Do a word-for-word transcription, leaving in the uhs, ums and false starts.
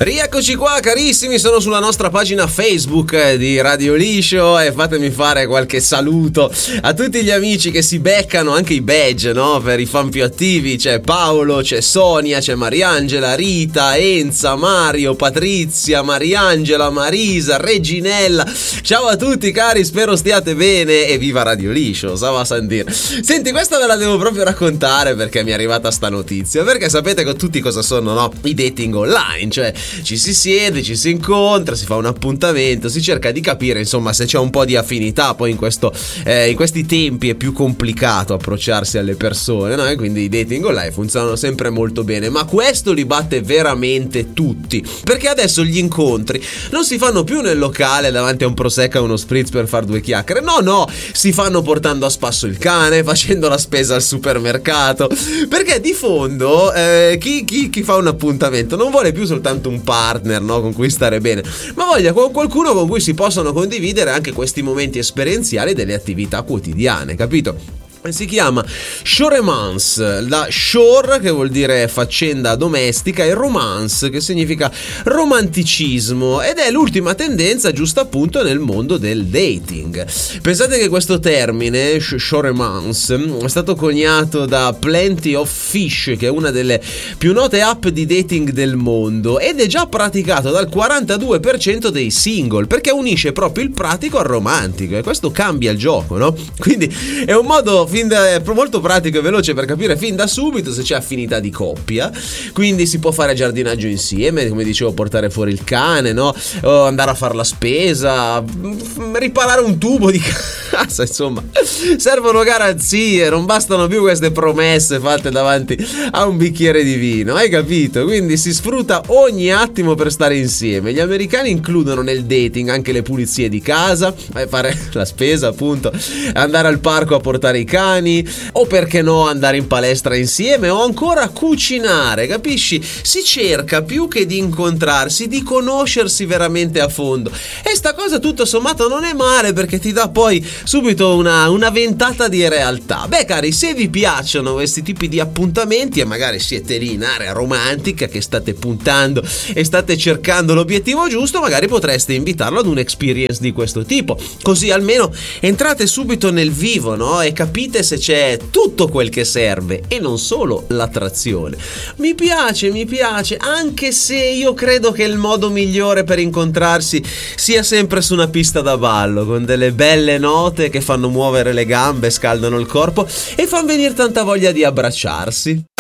Rieccoci qua carissimi, sono sulla nostra pagina Facebook di Radio Liscio e fatemi fare qualche saluto a tutti gli amici che si beccano anche i badge, no? Per i fan più attivi c'è Paolo, c'è Sonia, c'è Mariangela, Rita, Enza, Mario, Patrizia, Mariangela, Marisa, Reginella. Ciao a tutti cari, spero stiate bene e viva Radio Liscio, Sava Sandir. Senti, questa ve la devo proprio raccontare perché mi è arrivata sta notizia, perché sapete che tutti cosa sono, no? I dating online, cioè ci si siede, ci si incontra, si fa un appuntamento, si cerca di capire insomma se c'è un po' di affinità. Poi in questo eh, in questi tempi è più complicato approcciarsi alle persone, no? E quindi i dating online funzionano sempre molto bene, ma questo li batte veramente tutti, perché adesso gli incontri non si fanno più nel locale davanti a un prosecco e uno spritz per far due chiacchiere, no no, si fanno portando a spasso il cane, facendo la spesa al supermercato, perché di fondo eh, chi, chi, chi fa un appuntamento non vuole più soltanto un partner, no, con cui stare bene, ma voglia con qualcuno con cui si possano condividere anche questi momenti esperienziali delle attività quotidiane, capito? Si chiama shoremance, la shore che vuol dire faccenda domestica e romance che significa romanticismo, ed è l'ultima tendenza giusto appunto nel mondo del dating. Pensate che questo termine shoremance è stato coniato da Plenty of Fish, che è una delle più note app di dating del mondo, ed è già praticato dal quarantadue per cento dei single, perché unisce proprio il pratico al romantico, e questo cambia il gioco, no? Quindi è un modo fin da, molto pratico e veloce per capire fin da subito se c'è affinità di coppia. Quindi si può fare giardinaggio insieme, come dicevo, portare fuori il cane, no? O andare a fare la spesa, riparare un tubo di casa, insomma servono garanzie, non bastano più queste promesse fatte davanti a un bicchiere di vino, hai capito? Quindi si sfrutta ogni attimo per stare insieme. Gli americani includono nel dating anche le pulizie di casa, fare la spesa appunto, andare al parco a portare i cani, o perché no andare in palestra insieme, o ancora cucinare, capisci? Si cerca più che di incontrarsi, di conoscersi veramente a fondo, e sta cosa tutto sommato non è male, perché ti dà poi subito una, una ventata di realtà. Beh cari, se vi piacciono questi tipi di appuntamenti e magari siete lì in area romantica che state puntando e state cercando l'obiettivo giusto, magari potreste invitarlo ad un'experience di questo tipo, così almeno entrate subito nel vivo, no? E capite se c'è tutto quel che serve e non solo l'attrazione. Mi piace, mi piace, anche se io credo che il modo migliore per incontrarsi sia sempre su una pista da ballo, con delle belle note che fanno muovere le gambe, scaldano il corpo e fanno venire tanta voglia di abbracciarsi.